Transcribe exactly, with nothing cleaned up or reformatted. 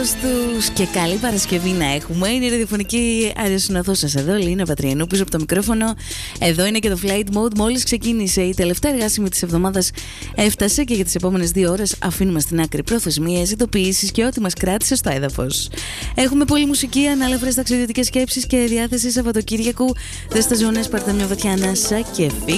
τους και καλή Παρασκευή να έχουμε. Είναι η ραδιοφωνική αεροσυνοδός σας εδώ, Λίνα Πατριανού, πίσω από το μικρόφωνο. Εδώ είναι και το Flight Mode. Μόλις ξεκίνησε η τελευταία εργάσιμη της εβδομάδας, έφτασε και για τις επόμενες δύο ώρες αφήνουμε στην άκρη προθεσμίες, ειδοποιήσεις και ό,τι μας κράτησε στο έδαφος. Έχουμε πολλή μουσική, ανάλαφρες ταξιδιωτικές σκέψεις και διάθεση Σαββατοκύριακου. Δες τα ζώνες, πάρτε μια βαθιά ανάσα και φύγε.